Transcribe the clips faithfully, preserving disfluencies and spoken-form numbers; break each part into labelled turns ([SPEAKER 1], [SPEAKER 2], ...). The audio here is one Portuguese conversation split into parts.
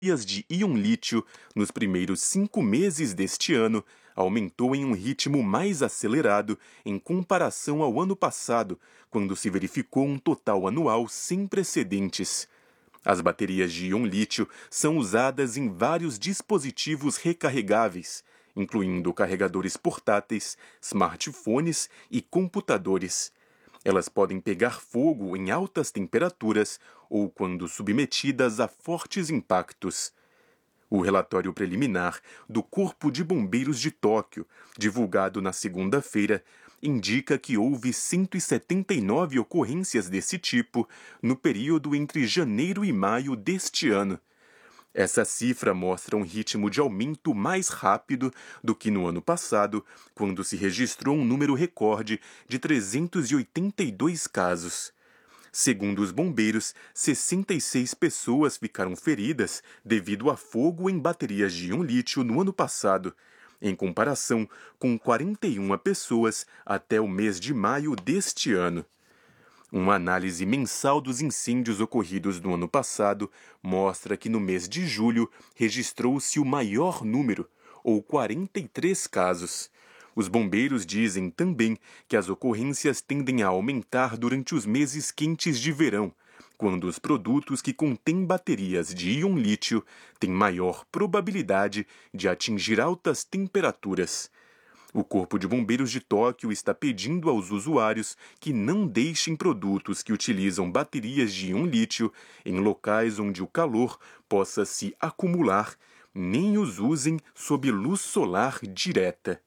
[SPEAKER 1] de íon lítio nos primeiros cinco meses deste ano aumentou em um ritmo mais acelerado em comparação ao ano passado, quando se verificou um total anual sem precedentes. As baterias de íon lítio são usadas em vários dispositivos recarregáveis, incluindo carregadores portáteis, smartphones e computadores. Elas podem pegar fogo em altas temperaturas ou quando submetidas a fortes impactos. O relatório preliminar do Corpo de Bombeiros de Tóquio, divulgado na segunda-feira, indica que houve cento e setenta e nove ocorrências desse tipo no período entre janeiro e maio deste ano. Essa cifra mostra um ritmo de aumento mais rápido do que no ano passado, quando se registrou um número recorde de trezentos e oitenta e dois casos. Segundo os bombeiros, sessenta e seis pessoas ficaram feridas devido a fogo em baterias de íon lítio no ano passado, em comparação com quarenta e uma pessoas até o mês de maio deste ano. Uma análise mensal dos incêndios ocorridos no ano passado mostra que no mês de julho registrou-se o maior número, ou quarenta e três casos. Os bombeiros dizem também que as ocorrências tendem a aumentar durante os meses quentes de verão, quando os produtos que contêm baterias de íon lítio têm maior probabilidade de atingir altas temperaturas. O Corpo de Bombeiros de Tóquio está pedindo aos usuários que não deixem produtos que utilizam baterias de íon lítio em locais onde o calor possa se acumular, nem os usem sob luz solar direta.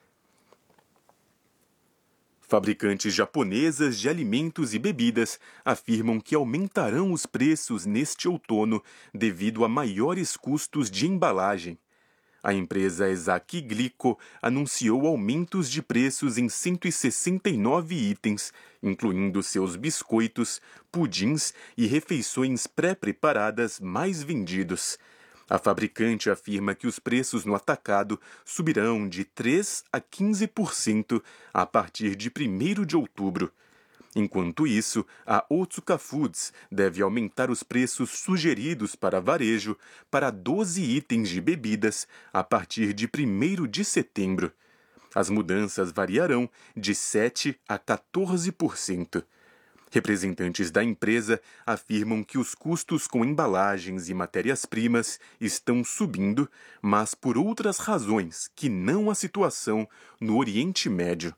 [SPEAKER 1] Fabricantes japonesas de alimentos e bebidas afirmam que aumentarão os preços neste outono devido a maiores custos de embalagem. A empresa Esaki Glico anunciou aumentos de preços em cento e sessenta e nove itens, incluindo seus biscoitos, pudins e refeições pré-preparadas mais vendidos. A fabricante afirma que os preços no atacado subirão de três a quinze por cento a partir de primeiro de outubro. Enquanto isso, a Otsuka Foods deve aumentar os preços sugeridos para varejo para doze itens de bebidas a partir de primeiro de setembro. As mudanças variarão de sete a quatorze por cento. Representantes da empresa afirmam que os custos com embalagens e matérias-primas estão subindo, mas por outras razões que não a situação no Oriente Médio.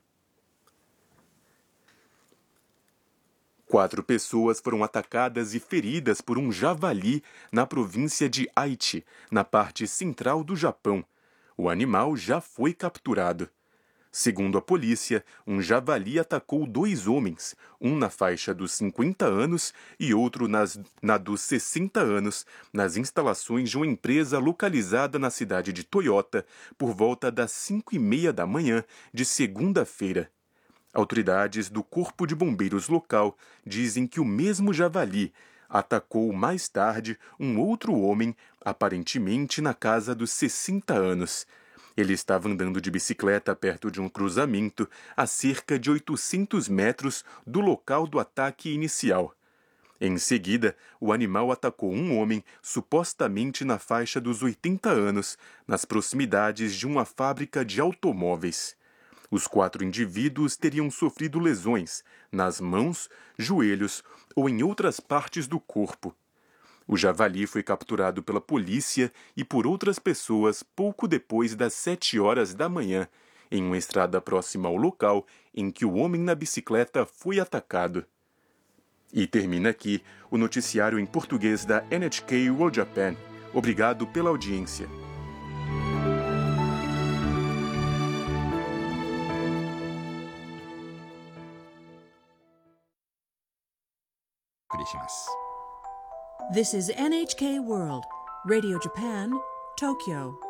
[SPEAKER 1] Quatro pessoas foram atacadas e feridas por um javali na província de Aichi, na parte central do Japão. O animal já foi capturado. Segundo a polícia, um javali atacou dois homens, um na faixa dos cinquenta anos e outro nas, na dos sessenta anos, nas instalações de uma empresa localizada na cidade de Toyota, por volta das cinco e meia da manhã de segunda-feira. Autoridades do Corpo de Bombeiros local dizem que o mesmo javali atacou mais tarde um outro homem, aparentemente na casa dos sessenta anos. Ele estava andando de bicicleta perto de um cruzamento a cerca de oitocentos metros do local do ataque inicial. Em seguida, o animal atacou um homem, supostamente na faixa dos oitenta anos, nas proximidades de uma fábrica de automóveis. Os quatro indivíduos teriam sofrido lesões nas mãos, joelhos ou em outras partes do corpo. O javali foi capturado pela polícia e por outras pessoas pouco depois das sete horas da manhã, em uma estrada próxima ao local em que o homem na bicicleta foi atacado. E termina aqui o noticiário em português da N H K World Japan. Obrigado pela audiência.
[SPEAKER 2] This is N H K World, Radio Japan, Tokyo.